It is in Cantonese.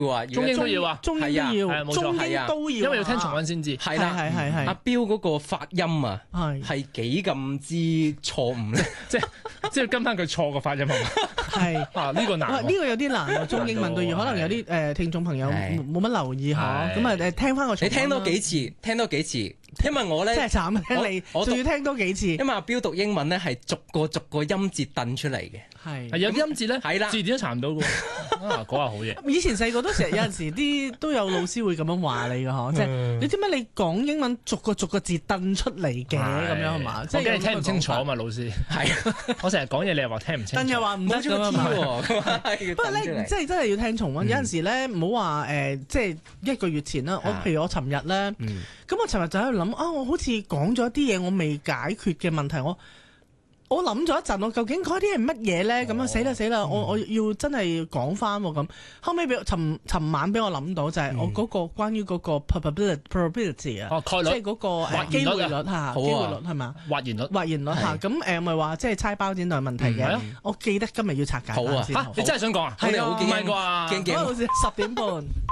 中英都要啊， 中英都要， 冇錯中英都要， 因為要聽重溫先知。 係阿標嗰個發音啊，係幾咁之錯誤咧？ 即係跟翻佢錯嘅發音係嘛？ 係呢個難， 呢個有啲難喎。中英文都要，可能有啲聽眾朋友冇乜留意下，咁啊聽翻個重溫。 你聽多幾次，聽多幾次，因為我咧真係慘，聽你仲要聽多幾次。 因為阿標讀英文咧係逐個音節掟出嚟嘅， 係有啲音節咧， 係啦， 字典都查唔到嘅。講下好嘢。 以前細個都成日有陣時都有老師會咁樣話你嘅嗬，即係你點解你講英文逐個字掟出嚟嘅咁樣係嘛？ 即係你聽唔清楚啊嘛，老師。係，我成日講嘢，你又話聽唔清楚。 但又話唔得咁啊嘛。不過咧，即係真係要聽重溫。有陣時咧，唔好話即係1個月前啦。譬如我尋日咧，咁我尋日就喺度諗啊，我好似講咗啲嘢我未解決嘅問題，我諗咗一陣，我究竟嗰啲係乜嘢咧？咁啊死啦！我要真係講翻喎咁。後尾尋晚俾我諗到就係我嗰個關於嗰個 probability 啊， 概率， 即係嗰個機會率嚇，機會率係嘛？ 或然率嚇。咁咪話即係猜包剪袋問題嘅。我記得今日要拆解翻先。 你真係想講啊？ 係啊，好唔係啩？ 驚， 好似10點半。